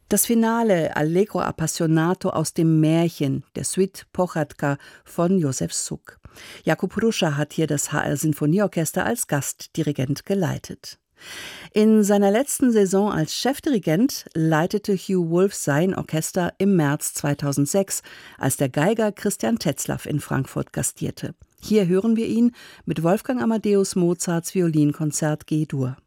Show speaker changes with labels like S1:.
S1: Das Finale Allegro appassionato aus dem Märchen, der Suite Pochadka von Josef Suk. Jakub Ruscha hat hier das HR-Sinfonieorchester als Gastdirigent geleitet. In seiner letzten Saison als Chefdirigent leitete Hugh Wolf sein Orchester im März 2006, als der Geiger Christian Tetzlaff in Frankfurt gastierte. Hier hören wir ihn mit Wolfgang Amadeus Mozarts Violinkonzert G-Dur.